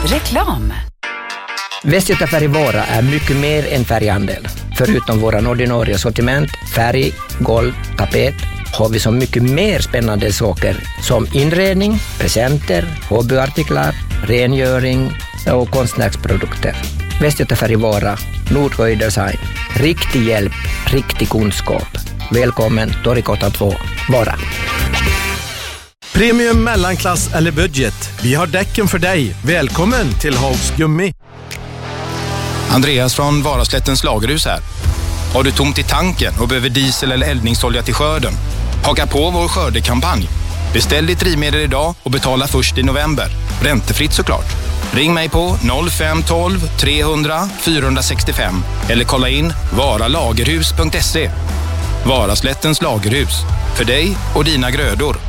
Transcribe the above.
Reklam. Västgötafärg Vara är mycket mer än färghandel. Förutom våra ordinarie sortiment, färg, golv, tapet, har vi så mycket mer spännande saker som inredning, presenter, hobbyartiklar, rengöring och konstnärsprodukter. Västgötafärg Vara, Nordsjö Design. Riktig hjälp, riktig kunskap. Välkommen Torgatan 2, Vara. Premium, mellanklass eller budget. Vi har däcken för dig. Välkommen till Hags Gummi. Andreas från Varaslättens lagerhus här. Har du tomt i tanken och behöver diesel eller eldningsolja till skörden? Haka på vår skördekampanj. Beställ ditt drivmedel idag och betala först i november. Räntefritt såklart. Ring mig på 0512 300 465 eller kolla in varalagerhus.se. Varaslättens lagerhus. För dig och dina grödor.